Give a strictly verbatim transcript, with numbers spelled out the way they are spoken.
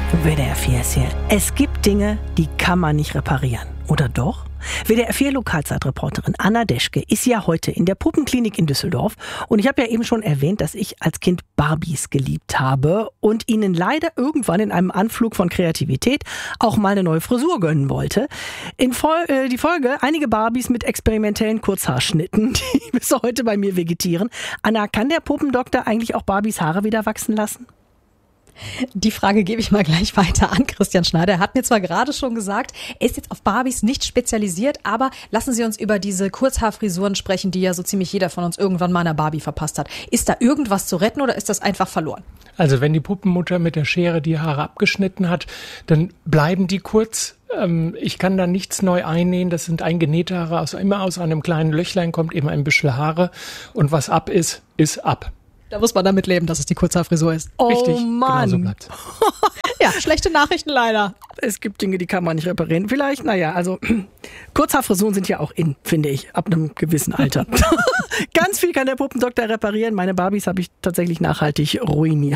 W D R vier ist hier. Es gibt Dinge, die kann man nicht reparieren. Oder doch? W D R vier Lokalzeitreporterin Anna Deschke ist ja heute in der Puppenklinik in Düsseldorf. Und ich habe ja eben schon erwähnt, dass ich als Kind Barbies geliebt habe und ihnen leider irgendwann in einem Anflug von Kreativität auch mal eine neue Frisur gönnen wollte. In Fol- äh, die Folge einige Barbies mit experimentellen Kurzhaarschnitten, die bis heute bei mir vegetieren. Anna, kann der Puppendoktor eigentlich auch Barbies Haare wieder wachsen lassen? Die Frage gebe ich mal gleich weiter an Christian Schneider. Er hat mir zwar gerade schon gesagt, er ist jetzt auf Barbies nicht spezialisiert, aber lassen Sie uns über diese Kurzhaarfrisuren sprechen, die ja so ziemlich jeder von uns irgendwann mal einer Barbie verpasst hat. Ist da irgendwas zu retten oder ist das einfach verloren? Also wenn die Puppenmutter mit der Schere die Haare abgeschnitten hat, dann bleiben die kurz. Ich kann da nichts neu einnähen. Das sind eingenähte Haare. Also immer aus einem kleinen Löchlein kommt eben ein bisschen Haare. Und was ab ist, ist ab. Da muss man damit leben, dass es die Kurzhaarfrisur ist. Oh Richtig, Mann. genau so bleibt's. Ja, schlechte Nachrichten leider. Es gibt Dinge, die kann man nicht reparieren. Vielleicht, naja, also Kurzhaarfrisuren sind ja auch in, finde ich, ab einem gewissen Alter. Ganz viel kann der Puppendoktor reparieren. Meine Barbies habe ich tatsächlich nachhaltig ruiniert.